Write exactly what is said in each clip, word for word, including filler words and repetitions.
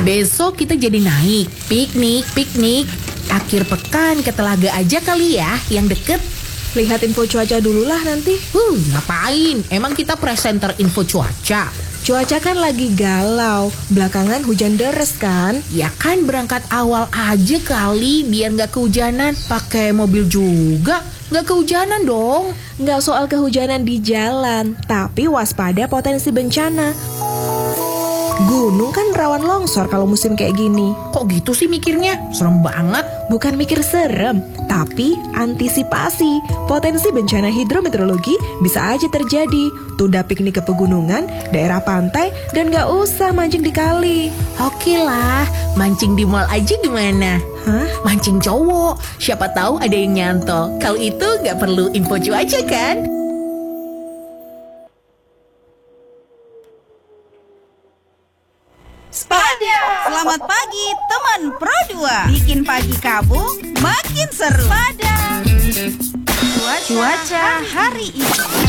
Besok kita jadi naik, piknik, piknik. Akhir pekan ke Telaga aja kali ya, yang deket. Lihat info cuaca dulu lah nanti. Huh, ngapain? Emang kita presenter info cuaca? Cuaca kan lagi galau, belakangan hujan deres kan? Ya kan berangkat awal aja kali, biar gak kehujanan. Pakai mobil juga, gak kehujanan dong. Gak soal kehujanan di jalan, tapi waspada potensi bencana. Gunung kan rawan longsor kalau musim kayak gini. Kok gitu sih mikirnya? Serem banget. Bukan mikir serem, tapi antisipasi. Potensi bencana hidrometeorologi bisa aja terjadi. Tunda piknik ke pegunungan, daerah pantai, dan gak usah mancing di kali. Oke lah, mancing di mall aja gimana? Hah? Mancing cowok, siapa tahu ada yang nyantol. Kalau itu gak perlu info cuaca kan? Spada! Selamat pagi teman Pro dua. Bikin pagi kamu makin seru. Spada! Cuaca, cuaca hari ini.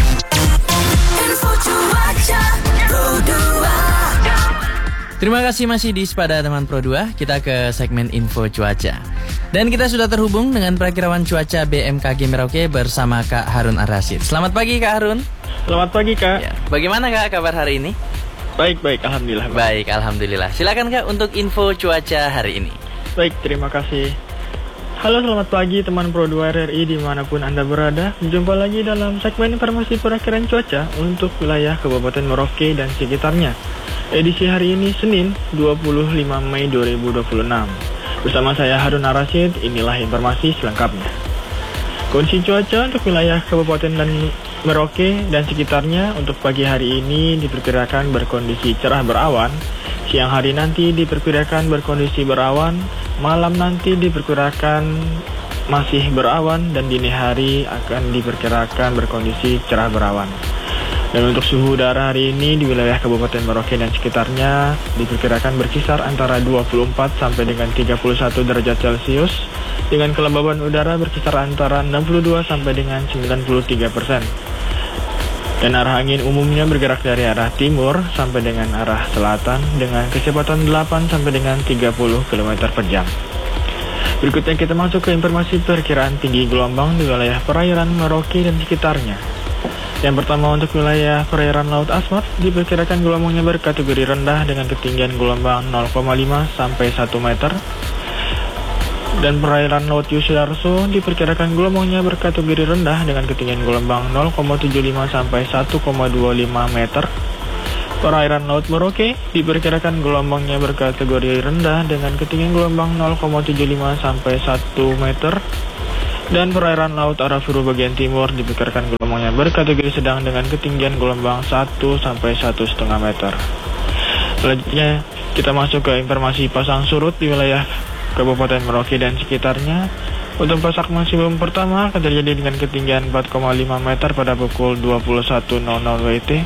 Info cuaca Pro dua. Terima kasih masih di Spada teman Pro dua. Kita ke segmen info cuaca. Dan kita sudah terhubung dengan perakirawan cuaca B M K G Merauke bersama Kak Harun Ar-Rasyid. Selamat pagi Kak Harun. Selamat pagi Kak. Ya. Bagaimana Kak kabar hari ini? Baik, baik, Alhamdulillah. Baik, Alhamdulillah. Silakan Kak untuk info cuaca hari ini. Baik, terima kasih. Halo, selamat pagi teman Pro dua R R I dimanapun Anda berada. Jumpa lagi dalam segmen informasi perakiraan cuaca untuk wilayah Kabupaten Merauke dan sekitarnya. Edisi hari ini Senin, dua puluh lima Mei dua ribu dua puluh enam. Bersama saya Harun Ar-Rasyid, inilah informasi selengkapnya. Kondisi cuaca untuk wilayah Kabupaten dan Merauke dan sekitarnya untuk pagi hari ini diperkirakan berkondisi cerah berawan, siang hari nanti diperkirakan berkondisi berawan, malam nanti diperkirakan masih berawan, dan dini hari akan diperkirakan berkondisi cerah berawan. Dan untuk suhu udara hari ini di wilayah Kabupaten Merauke dan sekitarnya diperkirakan berkisar antara dua puluh empat sampai dengan tiga puluh satu derajat Celcius, dengan kelembaban udara berkisar antara enam puluh dua sampai dengan sembilan puluh tiga persen. Dan arah angin umumnya bergerak dari arah timur sampai dengan arah selatan dengan kecepatan delapan sampai dengan tiga puluh kilometer per jam. Berikutnya kita masuk ke informasi perkiraan tinggi gelombang di wilayah perairan Merauke dan sekitarnya. Yang pertama untuk wilayah perairan Laut Asmat diperkirakan gelombangnya berkategori rendah dengan ketinggian gelombang nol koma lima sampai satu meter. Dan perairan Laut Yusudarso diperkirakan gelombangnya berkategori rendah dengan ketinggian gelombang nol koma tujuh lima sampai satu koma dua lima meter. Perairan Laut Merauke diperkirakan gelombangnya berkategori rendah dengan ketinggian gelombang nol koma tujuh lima sampai satu meter. Dan perairan Laut Arafuru bagian timur diperkirakan gelombangnya berkategori sedang dengan ketinggian gelombang satu sampai satu koma lima meter. Selanjutnya kita masuk ke informasi pasang surut di wilayah Kabupaten Merauke dan sekitarnya. Untuk pasang maksimum pertama akan terjadi dengan ketinggian empat koma lima meter pada pukul dua puluh satu nol nol W I T.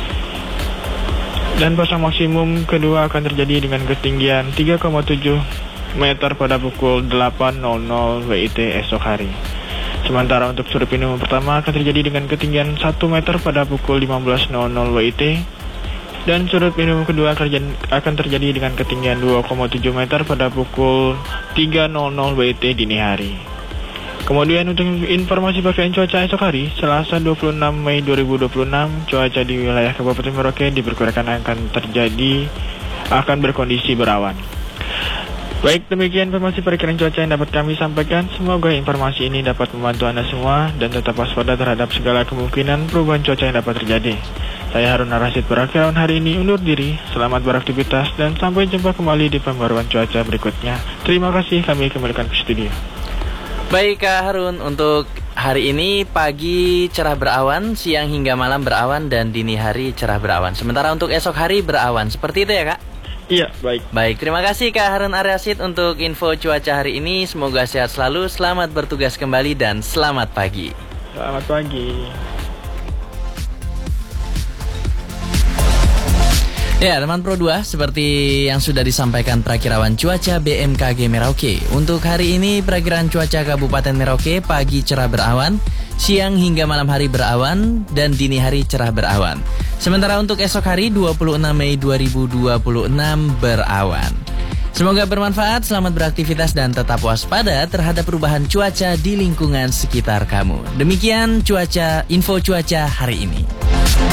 Dan pasang maksimum kedua akan terjadi dengan ketinggian tiga koma tujuh meter pada pukul delapan nol nol W I T esok hari. Sementara untuk surut minimum pertama akan terjadi dengan ketinggian satu meter pada pukul lima belas nol nol W I T. Dan surut minimum kedua akan terjadi dengan ketinggian dua koma tujuh meter pada pukul tiga nol nol W I T dini hari. Kemudian untuk informasi perkiraan cuaca esok hari, Selasa dua puluh enam Mei dua ribu dua puluh enam, cuaca di wilayah Kabupaten Merauke diperkirakan akan terjadi akan berkondisi berawan. Baik, demikian informasi perkiraan cuaca yang dapat kami sampaikan. Semoga informasi ini dapat membantu Anda semua dan tetap waspada terhadap segala kemungkinan perubahan cuaca yang dapat terjadi. Saya Harun Ar-Rasyid perakiraan hari ini undur diri. Selamat beraktivitas dan sampai jumpa kembali di pembaruan cuaca berikutnya. Terima kasih, kami kembalikan ke studio. Baik Kak Harun, untuk hari ini pagi cerah berawan, siang hingga malam berawan, dan dini hari cerah berawan. Sementara untuk esok hari berawan, seperti itu ya Kak? Iya, baik. Baik, terima kasih Kak Harun Ar-Rasyid untuk info cuaca hari ini. Semoga sehat selalu, selamat bertugas kembali, dan selamat pagi. Selamat pagi. Ya, teman Pro dua, seperti yang sudah disampaikan perakirawan cuaca B M K G Merauke. Untuk hari ini, perakiraan cuaca Kabupaten Merauke pagi cerah berawan, siang hingga malam hari berawan, dan dini hari cerah berawan. Sementara untuk esok hari dua puluh enam Mei dua ribu dua puluh enam berawan. Semoga bermanfaat, selamat beraktivitas dan tetap waspada terhadap perubahan cuaca di lingkungan sekitar kamu. Demikian cuaca info cuaca hari ini.